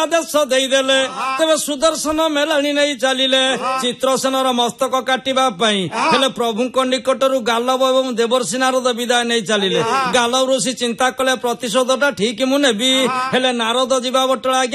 ଆଦେଶ ଦେଇଦେଲେ। ତେବେ ସୁଦର୍ଶନ ମେଲାଣି ନେଇ ଚାଲିଲେ ଚିତ୍ରସେନର ମସ୍ତକ କାଟିବା ପାଇଁ। ହେଲେ ପ୍ରଭୁଙ୍କ ନିକଟରୁ ଗାଲବ ଏବଂ ଦେବର୍ଷି ନାରଦ ବିଦାୟ ନେଇ ଚାଲିଲେ। ଗାଲବ ଋଷି ଚିନ୍ତା କଲେ ପ୍ରତିଶୋଧଟା ଠିକ ମୁଁ ନେବି, ହେଲେ ନାରଦ ଯିବା ବଟଳ